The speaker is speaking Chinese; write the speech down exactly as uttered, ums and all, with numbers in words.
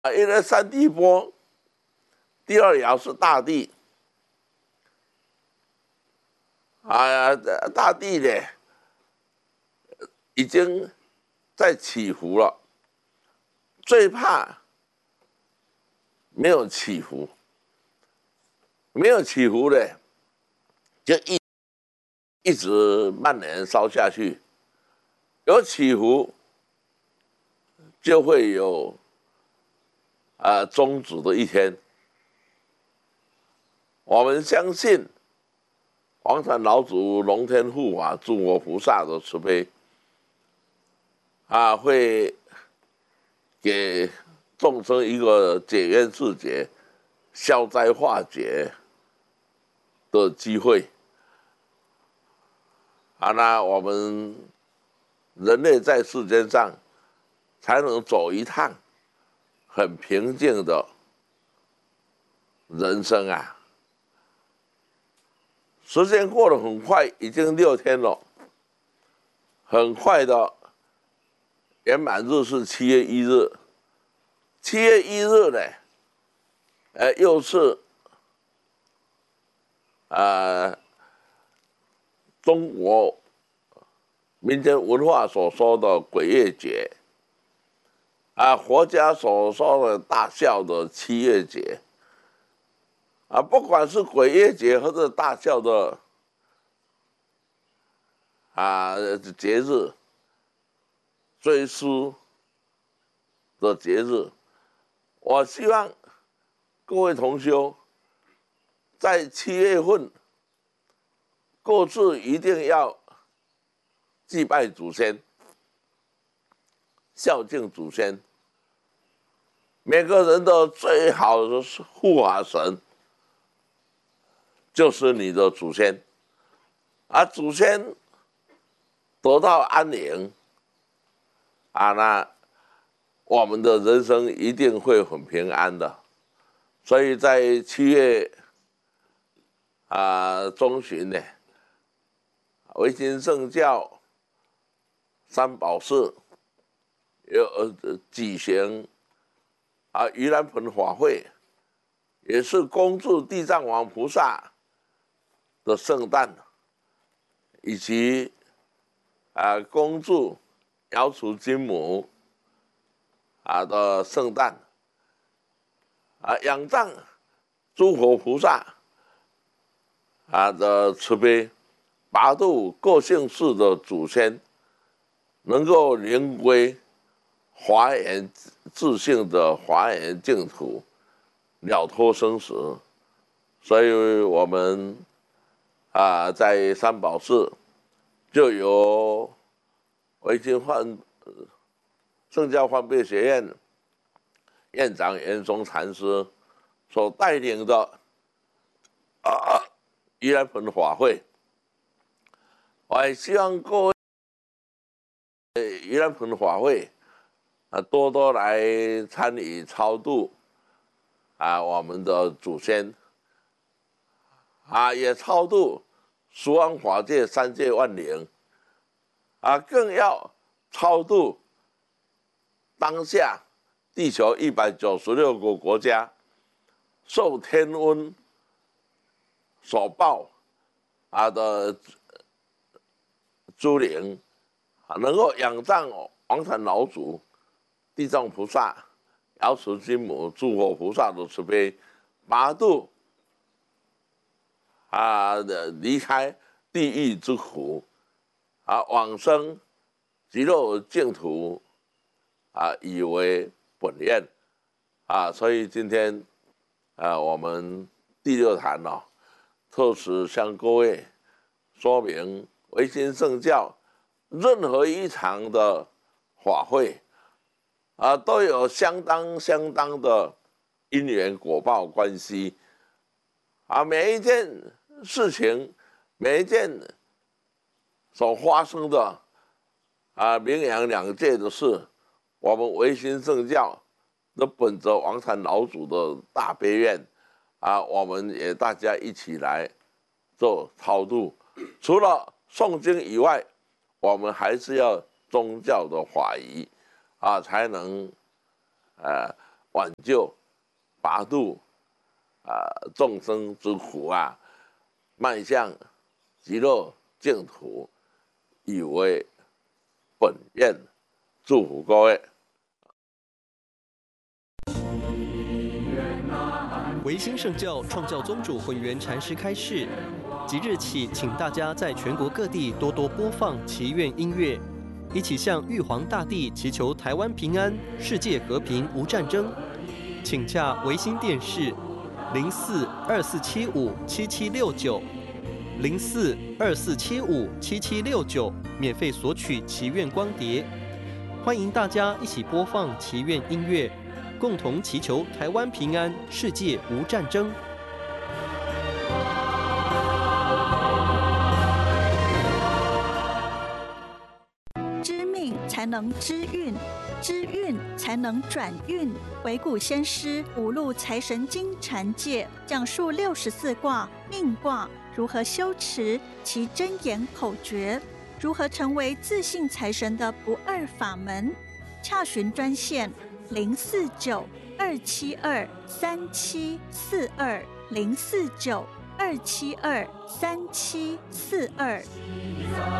啊，因为三地波，第二爻是大地，啊，大地呢已经在起伏了，最怕没有起伏，没有起伏的就一一直蔓延烧下去，有起伏就会有啊终止的一天。我们相信黄泉老祖、龙天护法、诸佛菩萨的慈悲，啊，会给众生一个解冤释结、消灾化解的机会。啊，那我们人类在世间上才能走一趟很平静的人生啊！时间过得很快，已经六天了，很快的圆满日是七月一日。七月一日呢，呃，又是呃中国民间文化所说的鬼月节，啊，佛家所说的大孝的七月节。啊，不管是鬼月节或者大孝的啊节日、追思的节日，我希望各位同修在七月份各自一定要祭拜祖先，孝敬祖先。每个人的最好的护法神就是你的祖先，而祖先得到安宁，啊，那我们的人生一定会很平安的。所以在七月啊中旬呢，维新圣教三宝寺有呃举行啊盂兰盆法会，也是恭祝地藏王菩萨的圣诞，以及啊恭祝瑶池金母啊的圣诞，啊仰仗诸佛菩萨啊的慈悲，拔度各姓氏的祖先能够灵归华严自性的华严净土，了脱生死。所以我们啊在三宝寺就由维新幻圣教幻备学院院长严嵩禅师所带领的啊盂兰盆法会，我也希望各位盂兰盆法会啊多多来参与超度啊我们的祖先，啊也超度十方法界三界万灵，啊更要超度当下地球一百九十六个国家受天瘟所报啊的诸灵，啊能够仰仗黄泉老祖、地藏菩萨、瑶池金母、诸佛菩萨的慈悲，拔度啊离开地狱之苦，啊往生极乐净土啊以为本愿啊。所以今天啊我们第六坛呢、哦，特此向各位说明维新圣教任何一场的法会啊都有相当相当的因缘果报关系啊，每一件事情，每一件所发生的啊名扬两界的事，我们维新圣教的本着王禅老祖的大悲愿啊，我们也大家一起来做超度。除了诵经以外，我们还是要宗教的法仪啊，才能呃挽救、拔度啊众生之苦啊，迈向极乐净土，以为本愿。祝福各位。 维新圣教创教宗主混元禅师开示，即日起，请大家在全国各地多多播放祈愿音乐，一起向玉皇大帝祈求台湾平安、世界和平、无战争。请洽维新电视零四二四七五七七六九零四二四七五七七六九，免费索取祈愿光碟。欢迎大家一起播放祈愿音乐，共同祈求台湾平安、世界无战争。 知命才能知运，知运才能转运。惟古先师五路财神经禅界讲述六十四卦命卦如何修持其真言口诀，如何成为自信财神的不二法门。洽询专线零四九二七二三七四二零四九二七二三七四二。